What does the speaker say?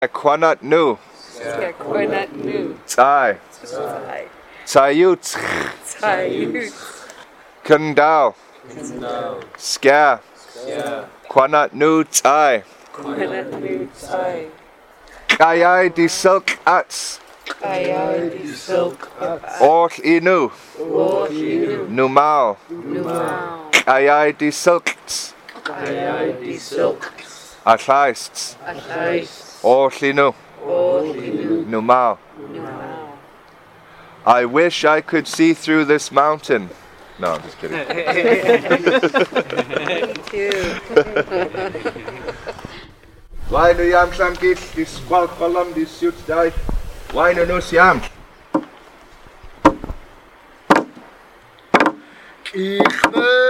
Quanat nu. Quanat nu. Tai. Tayut. Kundao. Ska. Quanat nu tai. Quanat nu tai. Kayai di silk ats. Kayai di silk ats. All inu. All inu. Numao. Numao. Kayai di silk. Kayai di silk. Athais. Athais. All inu. All inu. Numao. Numao. I wish I could see through this mountain. No, I'm just kidding. Thank you. Why no yam sam git dis kwal kolam dis suit dai? Why no siam?